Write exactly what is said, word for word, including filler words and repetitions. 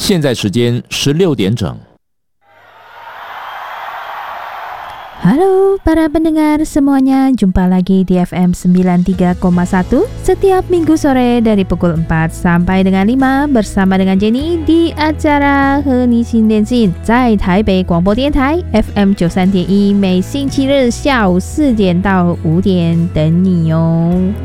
现在时间十六点整。 Halo para pendengar semuanya, jumpa lagi di F M sembilan puluh tiga koma satu setiap minggu sore dari pukul empat sampai dengan lima bersama dengan Jenny di acara和你新电信，在台北广播电台 F M 九十三点一，每星期日下午四点到五点等你哦。